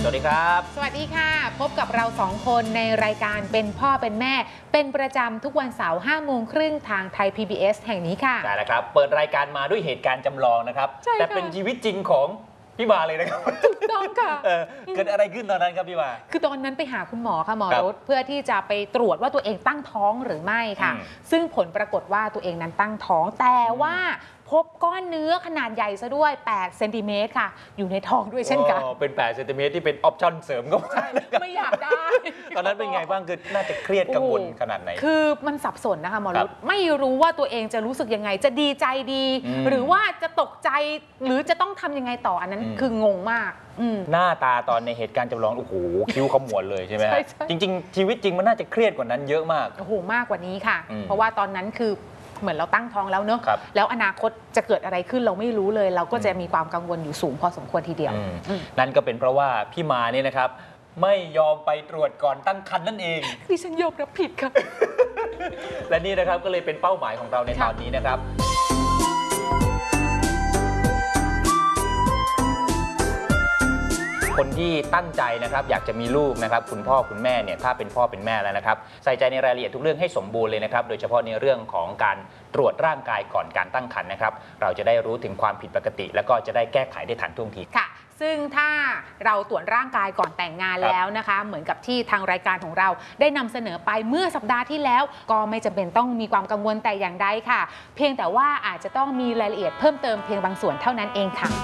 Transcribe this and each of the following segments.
สวัสดีครับสวัสดีค่ะพบกับเรา2คนในรายการเป็นพ่อเป็นแม่เป็นประจำทุกวันเสาร์ 5:30 น.ทางไทย PBS แห่งนี้ค่ะใช่แล้วครับเปิดรายการมาด้วยเหตุการณ์จำลองนะครับแต่เป็นชีวิตจริงของพี่บาเลยนะครับถูกต้องค่ะเกิดอะไรขึ้นตอนนั้นครับพี่บาคือตอนนั้นไปหาคุณหมอค่ะหมอรุธเพื่อที่จะไปตรวจว่าตัวเองตั้งท้องหรือไม่ค่ะซึ่งผลปรากฏว่าตัวเองนั้นตั้งท้องแต่ว่าพบก้อนเนื้อขนาดใหญ่ซะด้วย8 เซนติเมตรค่ะอยู่ในท้องด้วยเช่นกันเป็น8 เซนติเมตรที่เป็นออปชั่นเสริมก็ไม่อยากได้ตอนนั้นเป็นไงบ้างคือน่าจะเครียดกังวลขนาดไหนคือมันสับสนนะคะหมอรุธไม่รู้ว่าตัวเองจะรู้สึกยังไงจะดีใจดีหรือว่าจะตกใจหรือจะต้องทำยังไงต่ออันนั้นคืองงมากหน้าตาตอนในเหตุการณ์จำลองโอ้โหคิ้วขมวดเลยใช่ไหมจริงๆชีวิตจริงมันน่าจะเครียดกว่านั้นเยอะมากโอ้โหมากกว่านี้ค่ะเพราะว่าตอนนั้นคือเหมือนเราตั้งท้องแล้วเนอะแล้วอนาคตจะเกิดอะไรขึ้นเราไม่รู้เลยเราก็จะมีความกังวลอยู่สูงพอสมควรทีเดียวนั่นก็เป็นเพราะว่าพี่มาเนี่ยนะครับไม่ยอมไปตรวจก่อนตั้งครรภ์นั่นเองดิฉันยอมรับผิดค่ะและนี่นะครับก็เลยเป็นเป้าหมายของเราในตอนนี้นะครับคนที่ตั้งใจนะครับอยากจะมีลูกนะครับคุณพ่อคุณแม่เนี่ยถ้าเป็นพ่อเป็นแม่แล้วนะครับใส่ใจในรายละเอียดทุกเรื่องให้สมบูรณ์เลยนะครับโดยเฉพาะในเรื่องของการตรวจร่างกายก่อนการตั้งครรภ์นะครับเราจะได้รู้ถึงความผิดปกติแล้วก็จะได้แก้ไขได้ทันท่วงทีค่ะซึ่งถ้าเราตรวจร่างกายก่อนแต่งงานแล้วนะคะเหมือนกับที่ทางรายการของเราได้นำเสนอไปเมื่อสัปดาห์ที่แล้วก็ไม่จำเป็นต้องมีความกังวลแต่อย่างใดค่ะเพียงแต่ว่าอาจจะต้องมีรายละเอียดเพิ่มเติมเพียงบางส่วนเท่านั้นเองค่ะ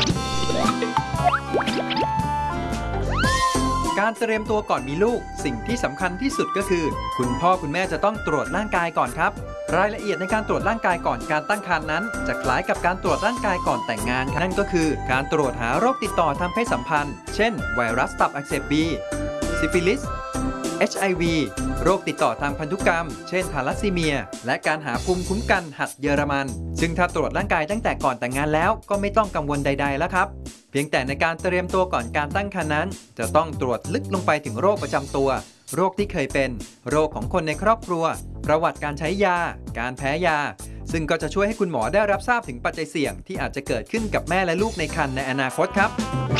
การเตรียมตัวก่อนมีลูกสิ่งที่สำคัญที่สุดก็คือคุณพ่อคุณแม่จะต้องตรวจร่างกายก่อนครับรายละเอียดในการตรวจร่างกายก่อนการตั้งครรภ์นั้นจะคล้ายกับการตรวจร่างกายก่อนแต่งงานนั่นก็คือการตรวจหาโรคติดต่อทางเพศสัมพันธ์เช่นไวรัสตับอักเสบบีซิฟิลิส HIV โรคติดต่อทางพันธุกรรมเช่นทาลัสซีเมียและการหาภูมิคุ้มกันหัดเยอรมันซึ่งถ้าตรวจร่างกายตั้งแต่ก่อนแต่งงานแล้วก็ไม่ต้องกังวลใดๆแล้วครับเพียงแต่ในการเตรียมตัวก่อนการตั้งครรภ์นั้นจะต้องตรวจลึกลงไปถึงโรคประจำตัวโรคที่เคยเป็นโรคของคนในครอบครัวประวัติการใช้ยาการแพ้ยาซึ่งก็จะช่วยให้คุณหมอได้รับทราบถึงปัจจัยเสี่ยงที่อาจจะเกิดขึ้นกับแม่และลูกในครรภ์ในอนาคตครับ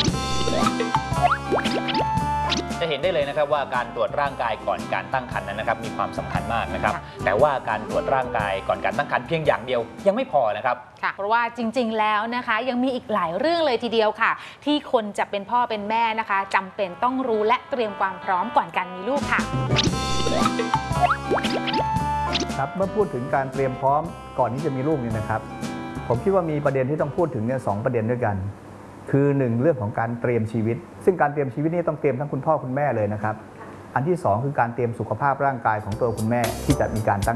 จะเห็นได้เลยนะครับว่าการตรวจร่างกายก่อนการตั้งครรภ์นั้นนะครับมีความสำคัญมากนะครับแต่ว่าการตรวจร่างกายก่อนการตั้งครรภ์เพียงอย่างเดียวยังไม่พอนะครับค่ะเพราะว่าจริงๆแล้วนะคะยังมีอีกหลายเรื่องเลยทีเดียวค่ะที่คนจะเป็นพ่อเป็นแม่นะคะจำเป็นต้องรู้และเตรียมความพร้อมก่อนการมีลูกค่ะครับเมื่อพูดถึงการเตรียมพร้อมก่อนที่จะมีลูกเนี่ยนะครับผมคิดว่ามีประเด็นที่ต้องพูดถึงเนี่ย2 ประเด็นด้วยกันคือ1เรื่องของการเตรียมชีวิตซึ่งการเตรียมชีวิตนี่ต้องเตรียมทั้งคุณพ่อคุณแม่เลยนะครับอันที่2คือการเตรียมสุขภาพร่างกายของตัวคุณแม่ที่จะมีการตั้ง